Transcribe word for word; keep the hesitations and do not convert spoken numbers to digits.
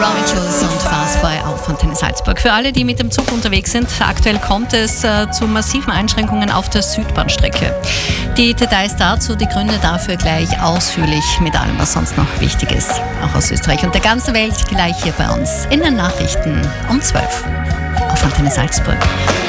Ronnie Jules und Fastboy auf Antenne Salzburg. Für alle, die mit dem Zug unterwegs sind, aktuell kommt es äh, zu massiven Einschränkungen auf der Südbahnstrecke. Die Details dazu, die Gründe dafür gleich ausführlich mit allem, was sonst noch wichtig ist, auch aus Österreich und der ganzen Welt, gleich hier bei uns in den Nachrichten um zwölf auf Antenne Salzburg.